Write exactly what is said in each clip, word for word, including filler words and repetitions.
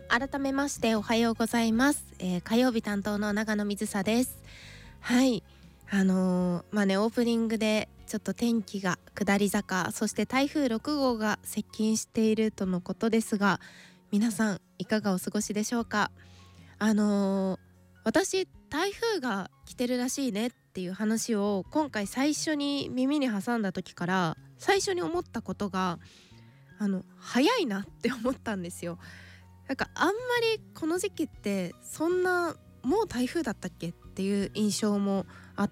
改めましておはようございます、えー、火曜日担当の長野水沙です。はいあのー、まあねオープニングでちょっと天気が下り坂、そして台風ろくごうが接近しているとのことですが、皆さんいかがお過ごしでしょうか。あのー、私台風が来てるらしいねっていう話を今回最初に耳に挟んだ時から最初に思ったことが、あの早いなって思ったんですよ。なんかあんまりこの時期ってそんなもう台風だったっけっていう印象もあって、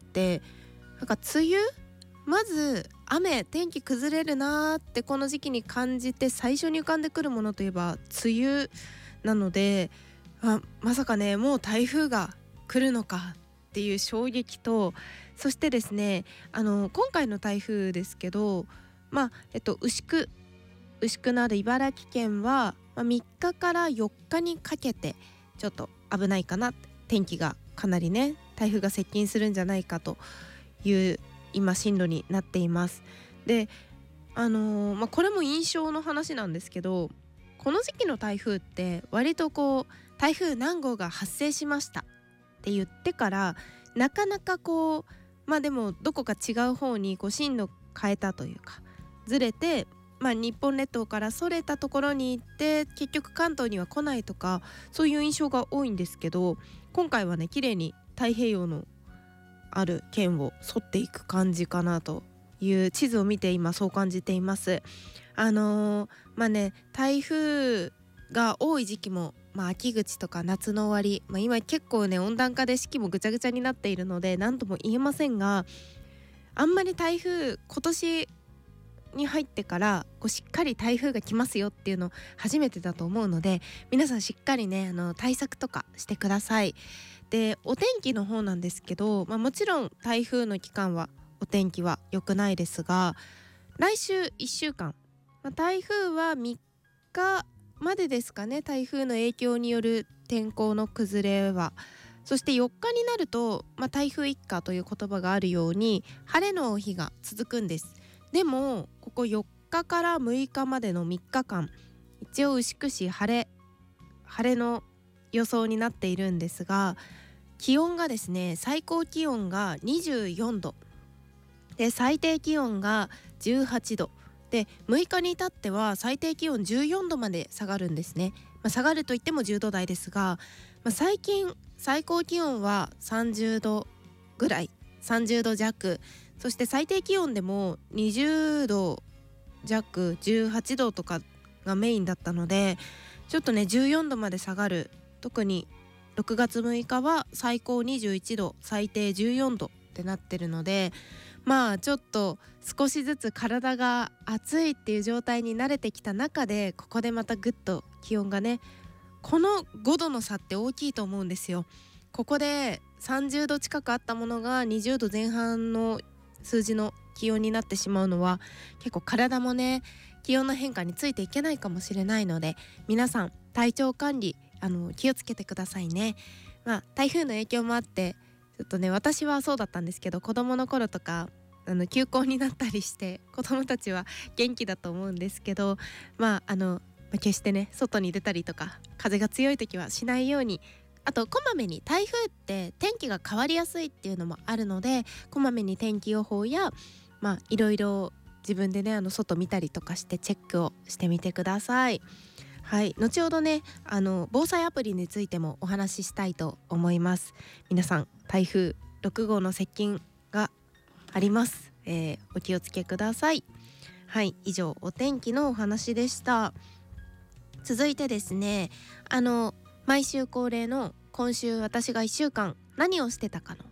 なんか梅雨まず雨天気崩れるなーってこの時期に感じて最初に浮かんでくるものといえば梅雨なので、あまさかねもう台風が来るのかっていう衝撃と、そしてですねあの今回の台風ですけど、まあえっと牛久牛久のある茨城県はまあ、みっかからよっかにかけてちょっと危ないかな、天気がかなりね台風が接近するんじゃないかという今進路になっています。であのーまあ、これも印象の話なんですけど、この時期の台風って割とこう台風何号が発生しましたって言ってからなかなかこうまあでもどこか違う方にこう進路変えたというかずれて、まあ、日本列島からそれたところに行って結局関東には来ないとか、そういう印象が多いんですけど、今回はね綺麗に太平洋のある県を沿っていく感じかなという地図を見て今そう感じています。あのー、まあね台風が多い時期も、まあ、秋口とか夏の終わり、まあ、今結構ね温暖化で四季もぐちゃぐちゃになっているので何とも言えませんが、あんまり台風今年に入ってからこうしっかり台風が来ますよっていうの初めてだと思うので、皆さんしっかりねあの対策とかしてください。でお天気の方なんですけど、まあ、もちろん台風の期間はお天気は良くないですが、来週いっしゅうかん、まあ、台風はみっかまでですかね、台風の影響による天候の崩れは。そしてよっかになると、まあ、台風一過という言葉があるように晴れの日が続くんです。でもここよっかからむいかまでのみっかかん、一応牛久市晴れ晴れの予想になっているんですが、気温がですね最高気温がにじゅうよんどで最低気温がじゅうはちどで、むいかに至っては最低気温じゅうよんどまで下がるんですね。まあ、下がるといってもじゅうど台ですが、まあ、最近最高気温はさんじゅうどぐらい、さんじゅうど弱、そして最低気温でもにじゅうど弱、じゅうはちどとかがメインだったので、ちょっとねじゅうよんどまで下がる。特にろくがつむいかは最高にじゅういちど最低じゅうよんどってなってるので、まあちょっと少しずつ体が暑いっていう状態に慣れてきた中で、ここでまたぐっと気温がね、このごどの差って大きいと思うんですよ。ここでさんじゅうど近くあったものがにじゅうどぜん半の数字の気温になってしまうのは、結構体もね気温の変化についていけないかもしれないので、皆さん体調管理あの気をつけてくださいね。まあ台風の影響もあってちょっとね、私はそうだったんですけど、子供の頃とかあの休校になったりして子供たちは元気だと思うんですけど、まああの決してね外に出たりとか風が強い時はしないように、あとこまめに台風って天気が変わりやすいっていうのもあるので、こまめに天気予報やまあいろいろ自分でねあの外見たりとかしてチェックをしてみてください。はい、後ほどねあの防災アプリについてもお話ししたいと思います。皆さん台風ろくごうの接近があります、えー、お気をつけください。はい、以上お天気のお話でした。続いてですね、あの毎週恒例の今週私がいっしゅうかん何をしてたかの